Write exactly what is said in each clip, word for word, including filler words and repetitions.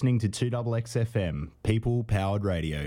Listening to two X X F M, People Powered Radio.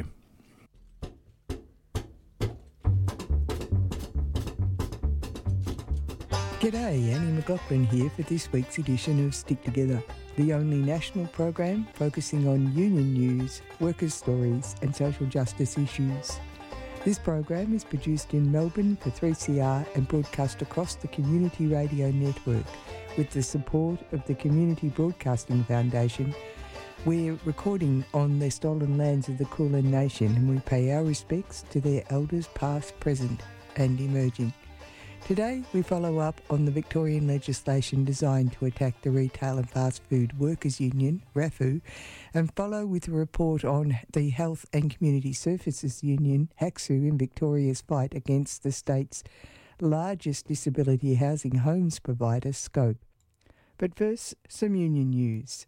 G'day, Annie McLaughlin here for this week's edition of Stick Together, the only national program focusing on union news, workers' stories and social justice issues. This program is produced in Melbourne for three C R and broadcast across the Community Radio Network with the support of the Community Broadcasting Foundation. We're recording on the stolen lands of the Kulin Nation and we pay our respects to their elders past, present and emerging. Today we follow up on the Victorian legislation designed to attack the Retail and Fast Food Workers Union, R A F U, and follow with a report on the Health and Community Services Union, H A C S U, in Victoria's fight against the state's largest disability housing homes provider, Scope. But first, some union news.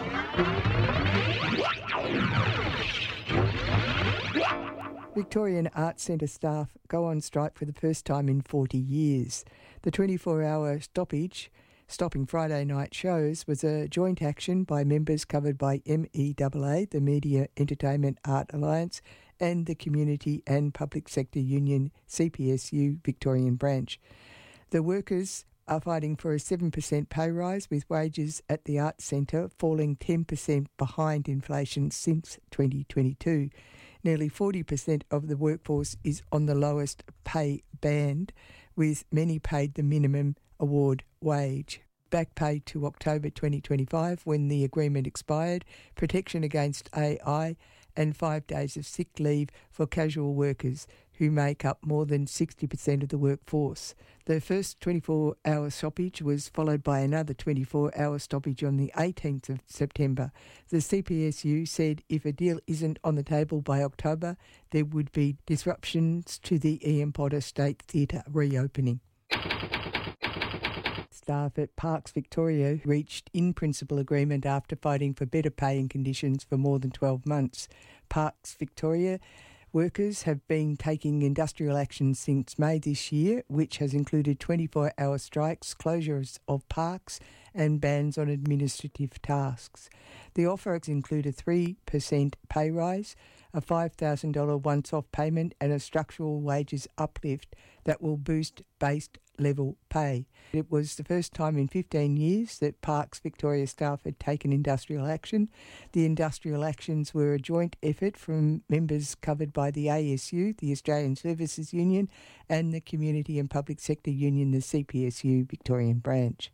Victorian Arts Centre staff go on strike for the first time in forty years. The twenty-four hour stoppage, stopping Friday night shows, was a joint action by members covered by M E A A, the Media Entertainment Art Alliance, and the Community and Public Sector Union C P S U Victorian branch. The workers are fighting for a seven percent pay rise, with wages at the Arts Centre falling ten percent behind inflation since twenty twenty-two. Nearly forty percent of the workforce is on the lowest pay band, with many paid the minimum award wage. Back pay to October twenty twenty-five when the agreement expired, protection against A I and five days of sick leave for casual workers who make up more than sixty percent of the workforce. The first twenty-four hour stoppage was followed by another twenty-four hour stoppage on the eighteenth of September. The C P S U said if a deal isn't on the table by October, there would be disruptions to the Ian Potter State Theatre reopening. Staff at Parks Victoria reached in-principle agreement after fighting for better pay and conditions for more than twelve months. Parks Victoria workers have been taking industrial action since May this year, which has included twenty-four hour strikes, closures of parks and bans on administrative tasks. The offers include a three percent pay rise, a five thousand dollars once-off payment and a structural wages uplift that will boost base level pay. It was the first time in fifteen years that Parks Victoria staff had taken industrial action. The industrial actions were a joint effort from members covered by the A S U, the Australian Services Union, and the Community and Public Sector Union, the C P S U Victorian branch.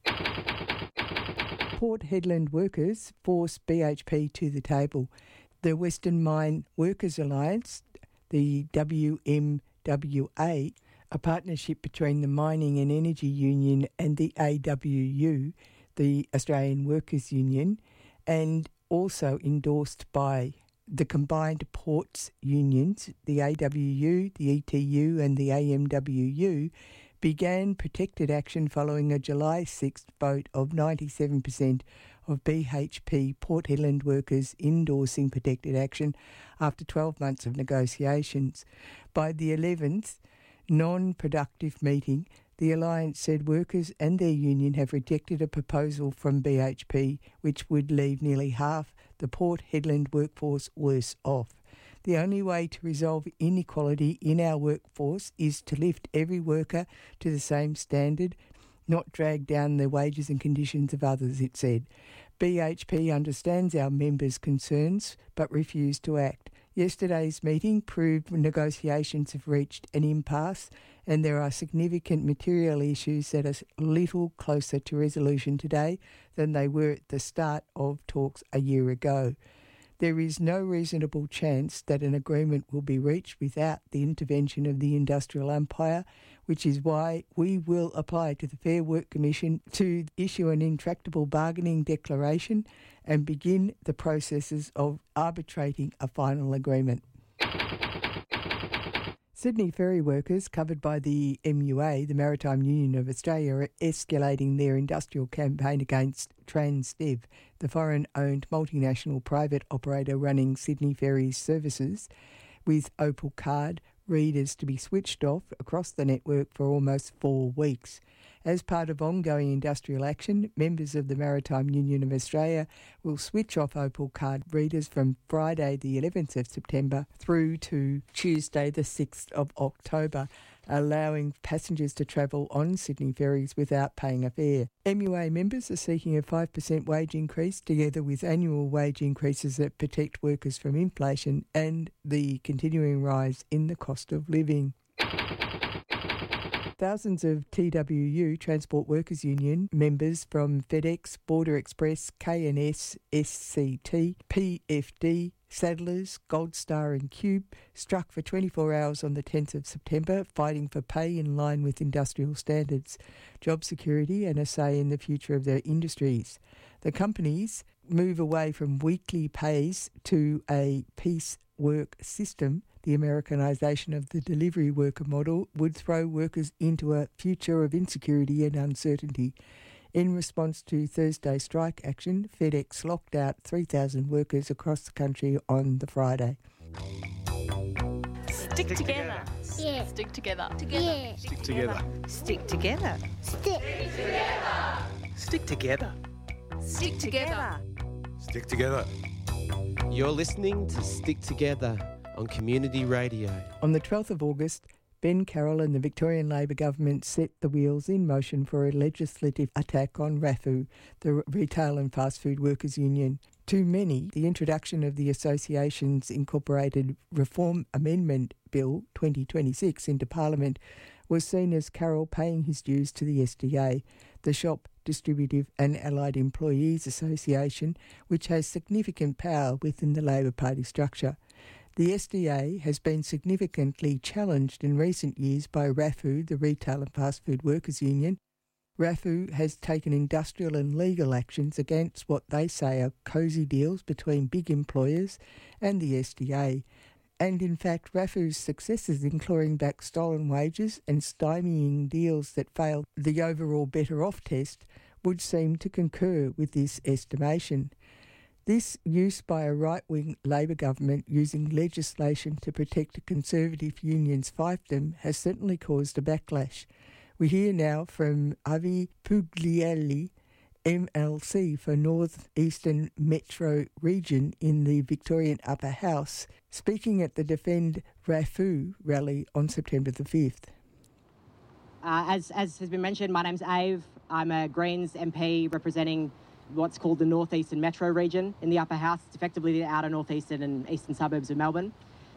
Port Hedland workers force B H P to the table. The Western Mine Workers Alliance, the W M W A, a partnership between the Mining and Energy Union and the A W U, the Australian Workers Union, and also endorsed by the combined ports unions, the A W U, the E T U and the A M W U, began protected action following a July sixth vote of ninety-seven percent of B H P Port Hedland workers endorsing protected action after twelve months of negotiations. By the eleventh non-productive meeting, the Alliance said workers and their union have rejected a proposal from B H P which would leave nearly half the Port Hedland workforce worse off. The only way to resolve inequality in our workforce is to lift every worker to the same standard, not drag down the wages and conditions of others, it said. B H P understands our members' concerns but refused to act. Yesterday's meeting proved negotiations have reached an impasse and there are significant material issues that are little closer to resolution today than they were at the start of talks a year ago. There is no reasonable chance that an agreement will be reached without the intervention of the industrial umpire, which is why we will apply to the Fair Work Commission to issue an intractable bargaining declaration and begin the processes of arbitrating a final agreement. Sydney ferry workers covered by the M U A, the Maritime Union of Australia, are escalating their industrial campaign against Transdev, the foreign-owned multinational private operator running Sydney Ferries services, with Opal Card readers to be switched off across the network for almost four weeks. As part of ongoing industrial action, members of the Maritime Union of Australia will switch off Opal card readers from Friday the eleventh of September through to Tuesday the sixth of October, allowing passengers to travel on Sydney ferries without paying a fare. M U A members are seeking a five percent wage increase, together with annual wage increases that protect workers from inflation and the continuing rise in the cost of living. Thousands of T W U, Transport Workers Union, members from FedEx, Border Express, K and S, S C T, P F D, Saddlers, Gold Star and Cube struck for twenty-four hours on the tenth of September, fighting for pay in line with industrial standards, job security and a say in the future of their industries. The companies move away from weekly pays to a piece work system. The Americanisation of the delivery worker model would throw workers into a future of insecurity and uncertainty. In response to Thursday's strike action, FedEx locked out three thousand workers across the country on the Friday. Stick together. Yeah. Stick together. Together. Yeah. Stick together. Stick together. Stick. Stick together. Stick together. Stick together. You're listening to Stick Together on Community Radio. On the twelfth of August, Ben Carroll and the Victorian Labor government set the wheels in motion for a legislative attack on R A F U, the Retail and Fast Food Workers Union. To many, the introduction of the association's incorporated Reform Amendment Bill twenty twenty-six into Parliament was seen as Carroll paying his dues to the S D A, the Shop, Distributive and Allied Employees Association, which has significant power within the Labor Party structure. The S D A has been significantly challenged in recent years by R A F U, the Retail and Fast Food Workers Union. R A F U has taken industrial and legal actions against what they say are cosy deals between big employers and the S D A. And in fact, R A F U's successes in clawing back stolen wages and stymieing deals that failed the overall better off test would seem to concur with this estimation. This use by a right-wing Labor government using legislation to protect a Conservative union's fiefdom has certainly caused a backlash. We hear now from Avi Puglielli, M L C for North Eastern Metro Region in the Victorian Upper House, speaking at the Defend R A F U rally on September the fifth. Uh, as, as has been mentioned, my name's Ave. I'm a Greens M P representing what's called the North Eastern Metro Region in the Upper House. It's effectively the outer northeastern and eastern suburbs of Melbourne.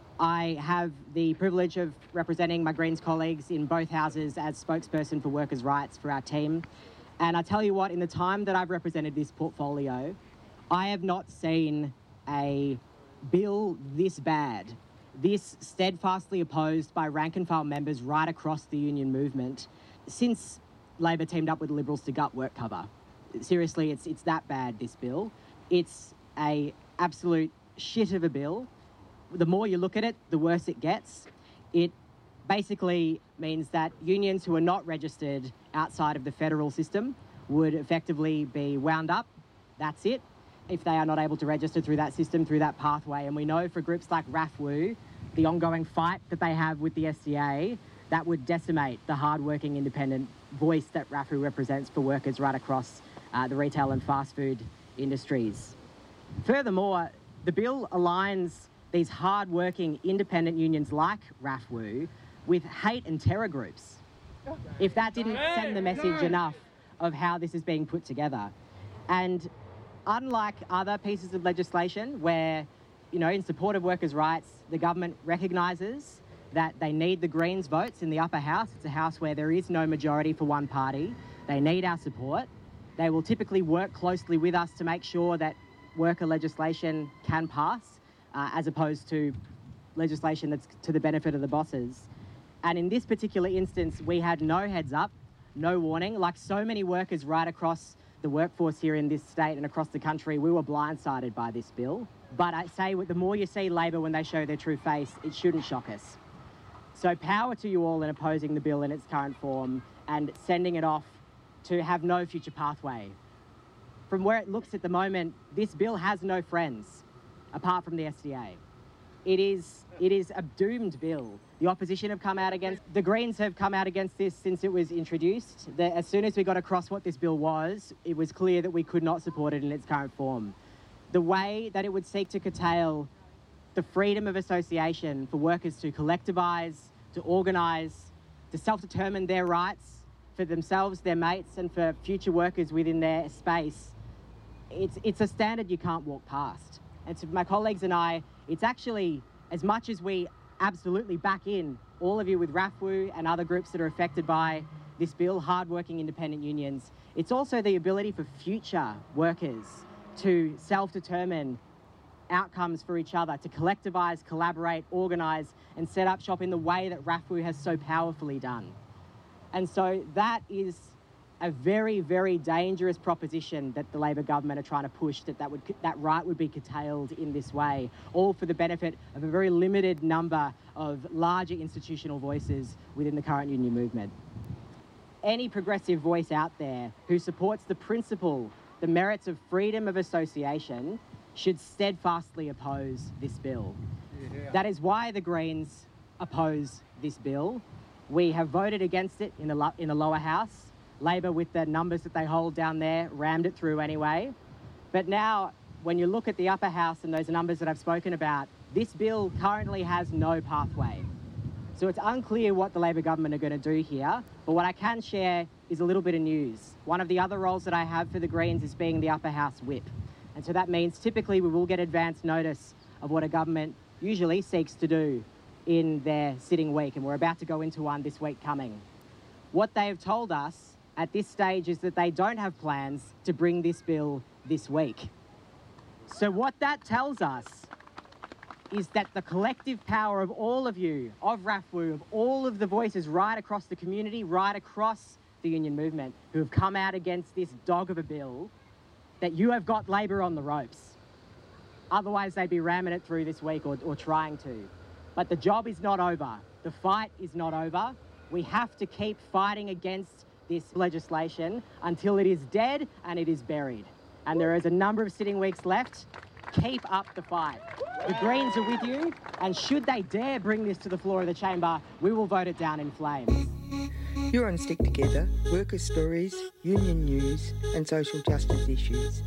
I have the privilege of representing my Greens colleagues in both houses as spokesperson for workers' rights for our team. And I tell you what, in the time that I've represented this portfolio, I have not seen a bill this bad, this steadfastly opposed by rank and file members right across the union movement since Labor teamed up with the Liberals to gut work cover. Seriously, it's it's that bad, this bill. It's a absolute shit of a bill. The more you look at it, the worse it gets. It basically means that unions who are not registered outside of the federal system would effectively be wound up. That's it. If they are not able to register through that system, through that pathway. And we know for groups like R A F U, the ongoing fight that they have with the S D A, that would decimate the hard-working independent voice that R A F U represents for workers right across uh, the retail and fast food industries. Furthermore, the bill aligns these hard-working independent unions like R A F U with hate and terror groups. If that didn't send the message enough of how this is being put together. And unlike other pieces of legislation where, you know, in support of workers' rights, the government recognises that they need the Greens votes in the upper house. It's a house where there is no majority for one party. They need our support. They will typically work closely with us to make sure that worker legislation can pass, uh, as opposed to legislation that's to the benefit of the bosses. And in this particular instance, we had no heads up, no warning. Like so many workers right across the workforce here in this state and across the country, we were blindsided by this bill. But I say, the more you see Labor when they show their true face, it shouldn't shock us. So power to you all in opposing the bill in its current form and sending it off to have no future pathway. From where it looks at the moment, this bill has no friends apart from the S D A. It is, it is a doomed bill. The opposition have come out against, the Greens have come out against this since it was introduced. The, as soon as we got across what this bill was, it was clear that we could not support it in its current form. The way that it would seek to curtail the freedom of association for workers to collectivise, to organise, to self-determine their rights for themselves, their mates, and for future workers within their space, it's, it's a standard you can't walk past. And to my colleagues and I, it's actually, as much as we absolutely back in all of you with R A F W and other groups that are affected by this bill, hard-working independent unions, it's also the ability for future workers to self-determine outcomes for each other, to collectivise, collaborate, organise and set up shop in the way that R A F W has so powerfully done. And so that is a very, very dangerous proposition that the Labor government are trying to push, that that, would, that right would be curtailed in this way, all for the benefit of a very limited number of larger institutional voices within the current union movement. Any progressive voice out there who supports the principle, the merits of freedom of association, should steadfastly oppose this bill. Yeah. That is why the Greens oppose this bill. We have voted against it in the, lo- in the lower house. Labor, with the numbers that they hold down there, rammed it through anyway. But now, when you look at the upper house and those numbers that I've spoken about, this bill currently has no pathway. So it's unclear what the Labor government are going to do here, but what I can share is a little bit of news. One of the other roles that I have for the Greens is being the upper house whip. And so that means typically we will get advance notice of what a government usually seeks to do in their sitting week, and we're about to go into one this week coming. What they have told us at this stage is that they don't have plans to bring this bill this week. So what that tells us is that the collective power of all of you, of R A F W, of all of the voices right across the community, right across the union movement, who have come out against this dog of a bill, that you have got Labor on the ropes. Otherwise, they'd be ramming it through this week or, or trying to. But the job is not over. The fight is not over. We have to keep fighting against this legislation until it is dead and it is buried. And there is a number of sitting weeks left. Keep up the fight. The Greens are with you, and should they dare bring this to the floor of the chamber, we will vote it down in flames. You're on Stick Together, workers' stories, union news and social justice issues.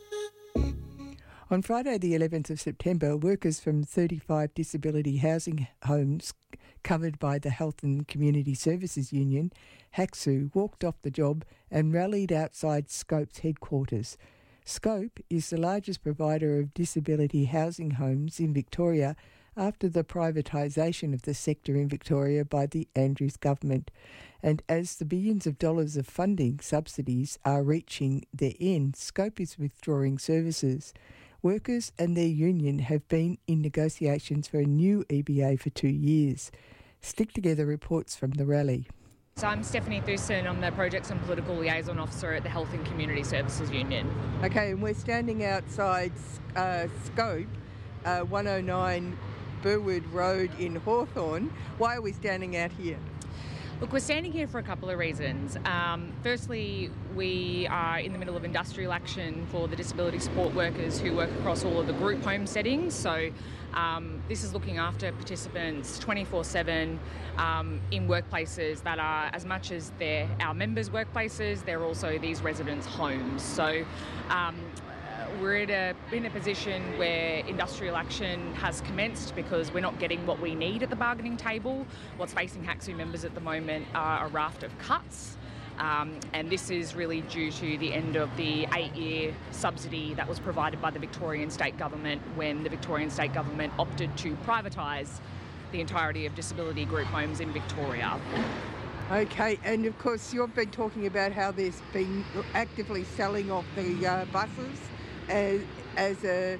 On Friday the eleventh of September, workers from thirty-five disability housing homes covered by the Health and Community Services Union, HACSU, walked off the job and rallied outside Scope's headquarters. Scope is the largest provider of disability housing homes in Victoria after the privatisation of the sector in Victoria by the Andrews government. And as the billions of dollars of funding subsidies are reaching their end, Scope is withdrawing services. Workers and their union have been in negotiations for a new E B A for two years. Stick Together reports from the rally. So I'm Stephanie Thuson, I'm the Projects and Political Liaison Officer at the Health and Community Services Union. Okay, and we're standing outside uh, Scope, uh, one oh nine Burwood Road in Hawthorn. Why are we standing out here? Look, we're standing here for a couple of reasons. Um, firstly, we are in the middle of industrial action for the disability support workers who work across all of the group home settings. So um, this is looking after participants twenty-four seven um, in workplaces that are, as much as they're our members' workplaces, they're also these residents' homes. So um, we're in a, in a position where industrial action has commenced because we're not getting what we need at the bargaining table. What's facing HACSU members at the moment are a raft of cuts. Um, and this is really due to the end of the eight-year subsidy that was provided by the Victorian State Government when the Victorian State Government opted to privatise the entirety of disability group homes in Victoria. Okay, and of course you've been talking about how there's been actively selling off the uh, buses as, as a,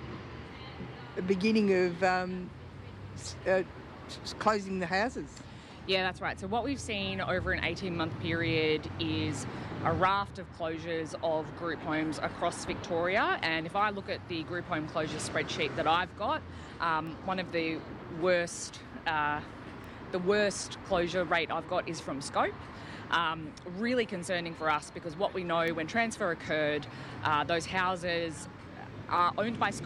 a beginning of um, uh, closing the houses. Yeah, that's right. So what we've seen over an eighteen-month period is a raft of closures of group homes across Victoria. And if I look at the group home closure spreadsheet that I've got, um, one of the worst, uh, the worst closure rate I've got is from Scope. Um, really concerning for us because what we know when transfer occurred, uh, those houses are owned by Scope.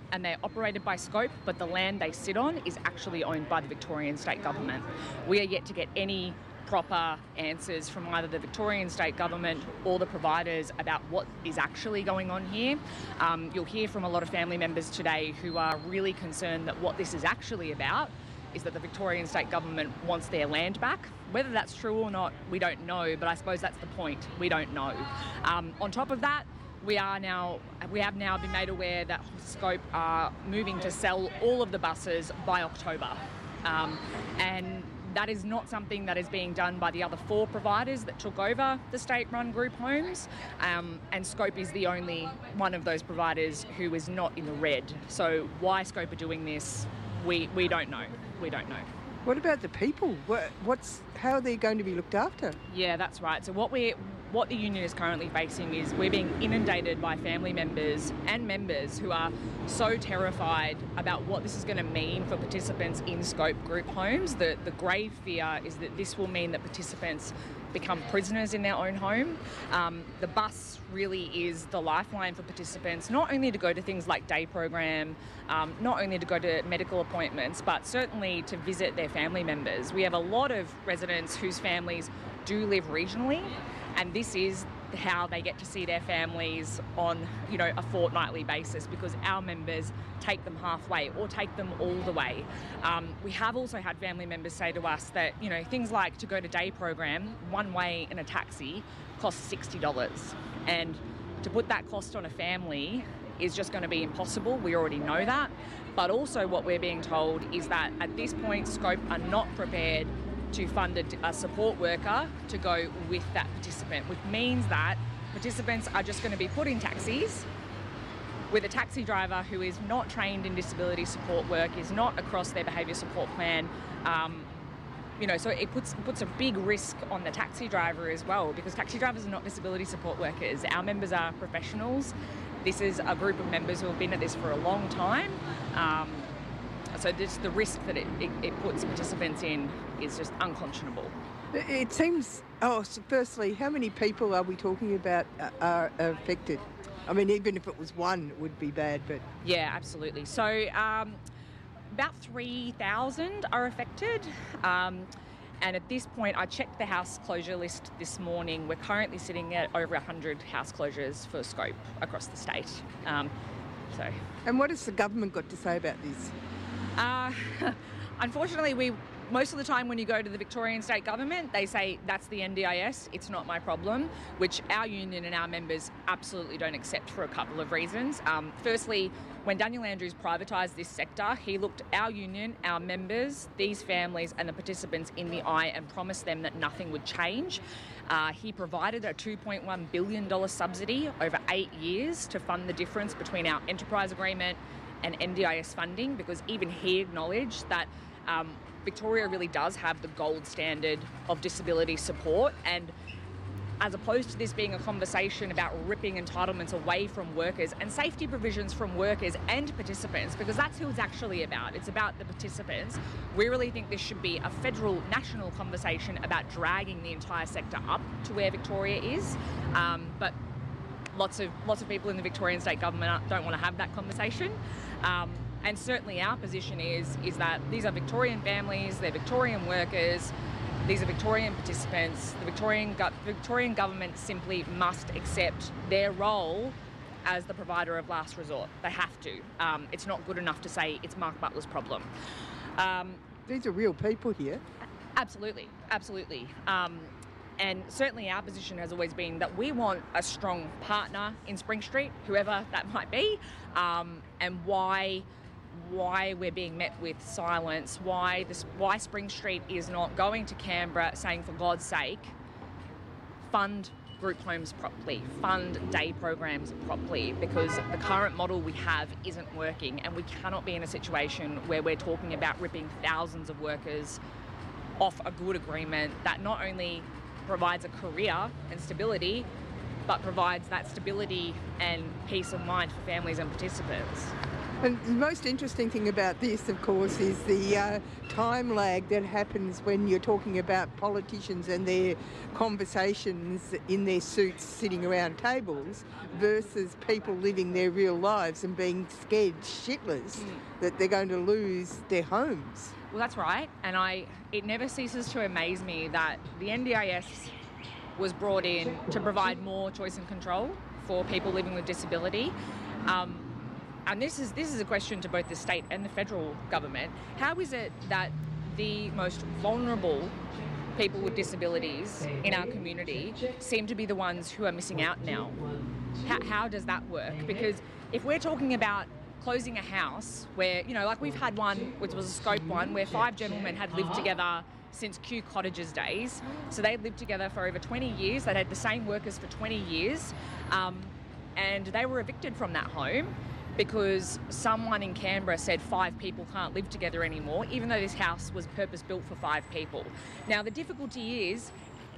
and they're operated by Scope, but the land they sit on is actually owned by the Victorian State Government. We are yet to get any proper answers from either the Victorian State Government or the providers about what is actually going on here. Um, you'll hear from a lot of family members today who are really concerned that what this is actually about is that the Victorian State Government wants their land back. Whether that's true or not, we don't know, but I suppose that's the point. We don't know. Um, on top of that, we are now, we have now been made aware that Scope are moving to sell all of the buses by October. Um, and that is not something that is being done by the other four providers that took over the state-run group homes, um, and Scope is the only one of those providers who is not in the red. So why Scope are doing this, we, we don't know. We don't know. What about the people? What, what's how are they going to be looked after? Yeah, that's right. So what we what the union is currently facing is we're being inundated by family members and members who are so terrified about what this is going to mean for participants in Scope group homes. The, the grave fear is that this will mean that participants become prisoners in their own home. Um, the bus really is the lifeline for participants, not only to go to things like day program, um, not only to go to medical appointments, but certainly to visit their family members. We have a lot of residents whose families do live regionally, and this is how they get to see their families on, you know, a fortnightly basis, because our members take them halfway or take them all the way. Um, we have also had family members say to us that, you know, things like to go to day program, one way in a taxi costs sixty dollars. And to put that cost on a family is just going to be impossible. We already know that. But also what we're being told is that at this point, Scope are not prepared to fund a, a support worker to go with that participant, which means that participants are just going to be put in taxis with a taxi driver who is not trained in disability support work, is not across their behaviour support plan. Um, you know, so it puts puts a big risk on the taxi driver as well, because taxi drivers are not disability support workers. Our members are professionals. This is a group of members who have been at this for a long time. Um, So this, the risk that it, it, it puts participants in is just unconscionable. It seems, oh, so firstly, how many people are we talking about are, are affected? I mean, even if it was one, it would be bad, but... Yeah, absolutely. So um, about three thousand are affected. Um, and at this point, I checked the house closure list this morning. We're currently sitting at over one hundred house closures for Scope across the state. Um, so. And what has the government got to say about this? Uh, unfortunately, we most of the time when you go to the Victorian State Government, they say that's the N D I S, it's not my problem, which our union and our members absolutely don't accept for a couple of reasons. Um, firstly, when Daniel Andrews privatised this sector, he looked our union, our members, these families and the participants in the eye and promised them that nothing would change. Uh, he provided a two point one billion dollars subsidy over eight years to fund the difference between our enterprise agreement and N D I S funding, because even he acknowledged that um, Victoria really does have the gold standard of disability support, and as opposed to this being a conversation about ripping entitlements away from workers and safety provisions from workers and participants, because that's who it's actually about. It's about the participants. We really think this should be a federal, national conversation about dragging the entire sector up to where Victoria is. Um, but lots of lots of people in the Victorian State Government don't want to have that conversation. Um, and certainly our position is, is that these are Victorian families, they're Victorian workers, these are Victorian participants. The Victorian, go- Victorian government simply must accept their role as the provider of last resort. They have to. Um, it's not good enough to say it's Mark Butler's problem. Um, These are real people here. Absolutely, absolutely. Um, and certainly our position has always been that we want a strong partner in Spring Street, whoever that might be, um, and why why we're being met with silence, why this, why Spring Street is not going to Canberra saying, for God's sake, fund group homes properly, fund day programs properly, because the current model we have isn't working, and we cannot be in a situation where we're talking about ripping thousands of workers off a good agreement that not only provides a career and stability, but provides that stability and peace of mind for families and participants. And the most interesting thing about this, of course, is the uh, time lag that happens when you're talking about politicians and their conversations in their suits sitting around tables versus people living their real lives and being scared shitless mm. that they're going to lose their homes. Well, that's right. And I, it never ceases to amaze me that the N D I S was brought in to provide more choice and control for people living with disability. Um, And this is this is a question to both the state and the federal government. How is it that the most vulnerable people with disabilities in our community seem to be the ones who are missing out now? How, how does that work? Because if we're talking about closing a house where, you know, like we've had one, which was a scope one, where five gentlemen had lived together since Kew Cottages days. So they'd lived together for over twenty years. They'd had the same workers for twenty years. Um, and they were evicted from that home because someone in Canberra said five people can't live together anymore, even though this house was purpose-built for five people. Now, the difficulty is,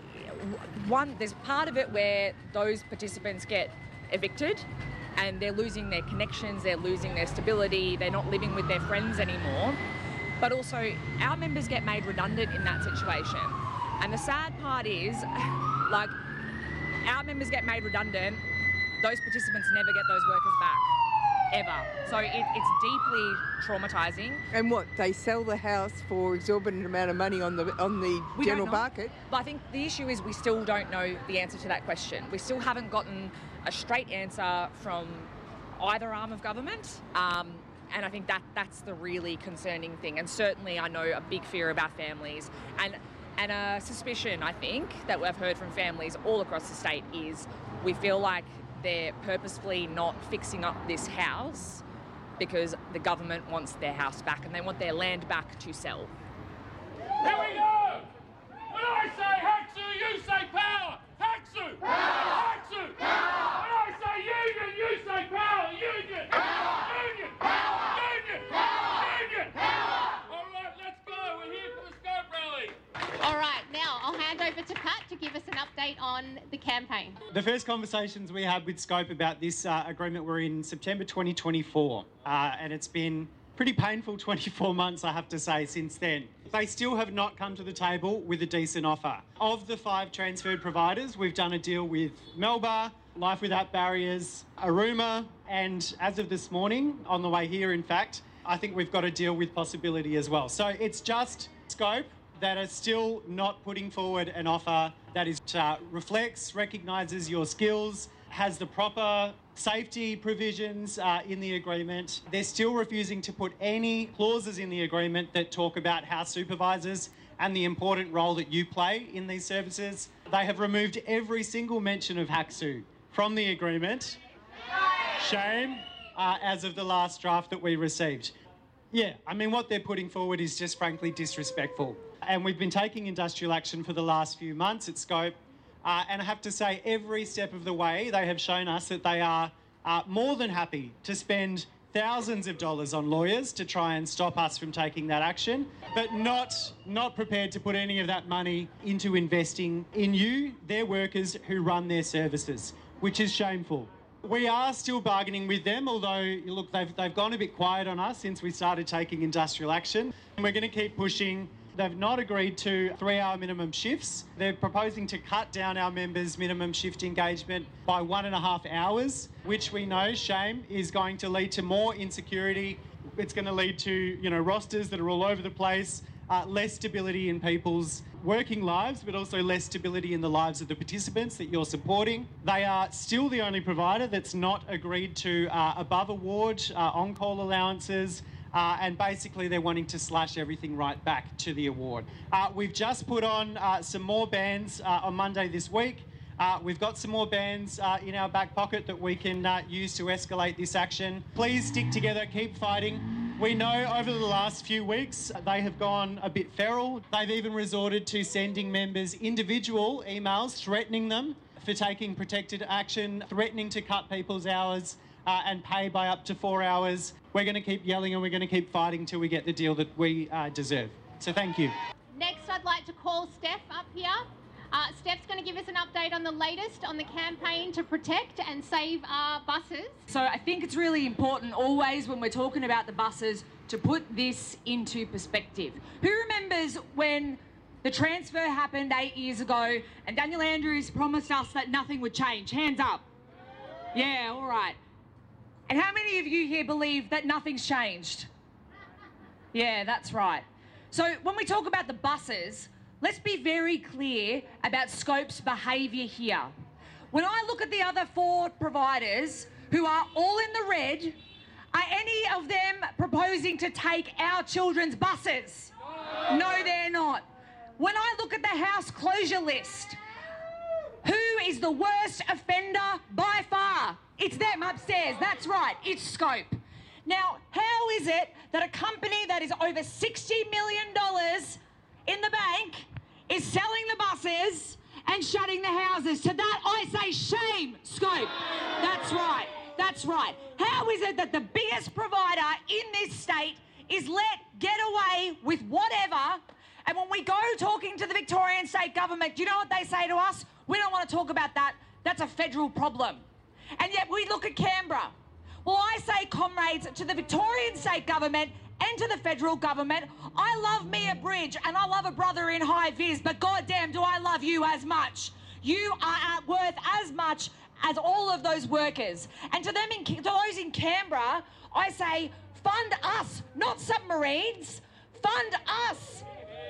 one, there's part of it where those participants get evicted and they're losing their connections, they're losing their stability, they're not living with their friends anymore. But also, our members get made redundant in that situation. And the sad part is, like, our members get made redundant, those participants never get those workers back. Ever. So it, it's deeply traumatising. And what, they sell the house for exorbitant amount of money on the on the we general market? But I think the issue is we still don't know the answer to that question. We still haven't gotten a straight answer from either arm of government. Um, and I think that that's the really concerning thing. And certainly I know a big fear of our families. And, and a suspicion, I think, that we've heard from families all across the state is we feel like they're purposefully not fixing up this house because the government wants their house back and they want their land back to sell. Here we go! When I say Haxu, you say power! Haxu! Power! Haxu! Power! When I say union, you say power! Union! Power! Union! Power! Union! Power! Union! Power! All right, let's go. We're here for the scope rally. All right, now I'll hand over to Pat to give us an update on the campaign. The first conversations we had with Scope about this uh, agreement were in September twenty twenty-four, uh, and it's been pretty painful twenty-four months, I have to say, since then. They still have not come to the table with a decent offer. Of the five transferred providers, we've done a deal with Melba, Life Without Barriers, Aruma, and as of this morning, on the way here, in fact, I think we've got a deal with Possibility as well. So it's just Scope that are still not putting forward an offer that is uh, reflects, recognises your skills, has the proper safety provisions uh, in the agreement. They're still refusing to put any clauses in the agreement that talk about house supervisors and the important role that you play in these services. They have removed every single mention of Haxu from the agreement. Shame, uh, as of the last draft that we received. Yeah, I mean, what they're putting forward is just frankly disrespectful. And we've been taking industrial action for the last few months at Scope. Uh, and I have to say, every step of the way, they have shown us that they are uh, more than happy to spend thousands of dollars on lawyers to try and stop us from taking that action, but not, not prepared to put any of that money into investing in you, their workers who run their services, which is shameful. We are still bargaining with them, although, look, they've, they've gone a bit quiet on us since we started taking industrial action. And we're going to keep pushing. They've not agreed to three-hour minimum shifts. They're proposing to cut down our members' minimum shift engagement by one and a half hours, which we know, shame, is going to lead to more insecurity. It's going to lead to, you know, rosters that are all over the place, uh, less stability in people's working lives, but also less stability in the lives of the participants that you're supporting. They are still the only provider that's not agreed to uh, above award uh, on-call allowances, uh, and basically they're wanting to slash everything right back to the award. Uh, we've just put on uh, some more bans uh, on Monday this week. Uh, we've got some more bans uh, in our back pocket that we can uh, use to escalate this action. Please stick together, keep fighting. We know over the last few weeks they have gone a bit feral. They've even resorted to sending members individual emails threatening them for taking protected action, threatening to cut people's hours uh, and pay by up to four hours. We're going to keep yelling and we're going to keep fighting till we get the deal that we uh, deserve. So thank you. Next, I'd like to call Steph up here. Uh, Steph's going to give us an update on the latest on the campaign to protect and save our buses. So I think it's really important always when we're talking about the buses to put this into perspective. Who remembers when the transfer happened eight years ago and Daniel Andrews promised us that nothing would change? Hands up. Yeah, all right. And how many of you here believe that nothing's changed? Yeah, that's right. So when we talk about the buses, let's be very clear about Scope's behaviour here. When I look at the other four providers who are all in the red, are any of them proposing to take our children's buses? No, no they're not. When I look at the house closure list, who is the worst offender by far? It's them upstairs. That's right. It's Scope. Now, how is it that a company that is over sixty million dollars in the bank is selling the buses and shutting the houses? To that, I say shame, Scope. That's right. That's right. How is it that the biggest provider in this state is let get away with whatever? And when we go talking to the Victorian state government, do you know what they say to us? We don't want to talk about that. That's a federal problem. And yet we look at Canberra. Well, I say, comrades, to the Victorian state government and to the federal government, I love Mia Bridge and I love a brother in high vis, but goddamn do I love you as much. You are worth as much as all of those workers. And to them, in, to those in Canberra, I say, fund us, not submarines. Fund us.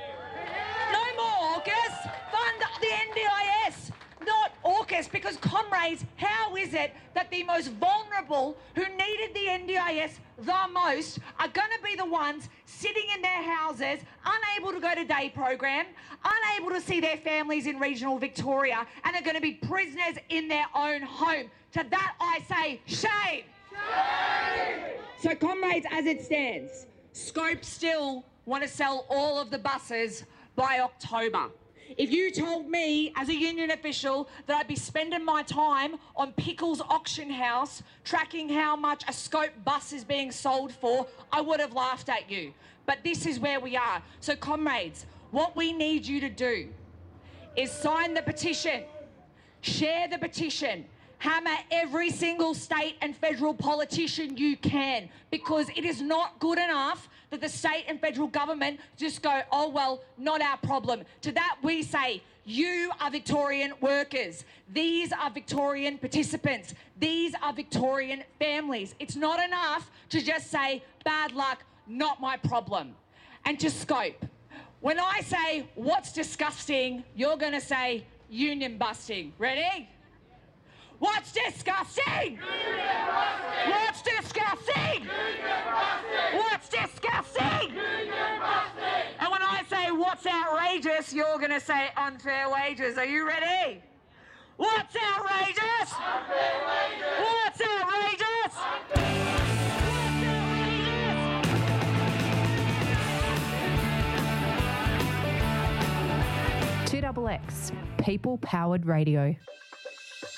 No more AUKUS. Fund the N D I S, not AUKUS, because, comrades, how is it that the most vulnerable who needed the N D I S the most are going to be the ones sitting in their houses, unable to go to day program, unable to see their families in regional Victoria, and are going to be prisoners in their own home? To that I say, shame! Shame! So, comrades, as it stands, Scope still want to sell all of the buses by October. If you told me as a union official that I'd be spending my time on Pickles Auction House tracking how much a Scope bus is being sold for, I would have laughed at you. But this is where we are. So, comrades, what we need you to do is sign the petition, share the petition, hammer every single state and federal politician you can, because it is not good enough that the state and federal government just go, oh, well, not our problem. To that we say, you are Victorian workers. These are Victorian participants. These are Victorian families. It's not enough to just say, bad luck, not my problem. And to Scope, when I say what's disgusting, you're going to say union busting. Ready? What's disgusting? What's disgusting? What's disgusting? And when I say what's outrageous, you're going to say unfair wages. Are you ready? What's outrageous? Unfair wages. What's outrageous? two X X, People Powered Radio.